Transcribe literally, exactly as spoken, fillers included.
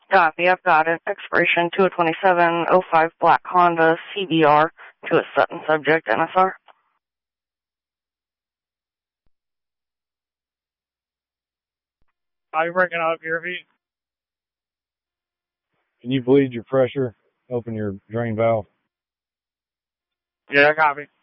Copy, I've got it. Expiration two twenty-seven oh five black Honda C B R to a Sutton subject N S R. How you breaking up your feet? Can you bleed your pressure? Open your drain valve. Yeah, copy.